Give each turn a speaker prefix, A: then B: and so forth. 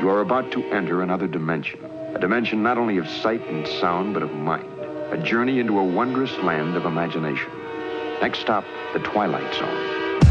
A: You are about to enter another dimension. A dimension not only of sight and sound, but of mind. A journey into a wondrous land of imagination. Next stop, the Twilight Zone.